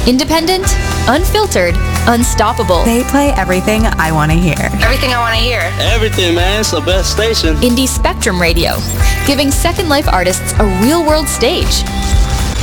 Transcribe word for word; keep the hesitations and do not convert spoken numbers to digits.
Independent, unfiltered, unstoppable. They play everything I want to hear. Everything I want to hear. Everything, man. It's the best station. Indie Spectrum Radio, giving Second Life artists a real-world stage.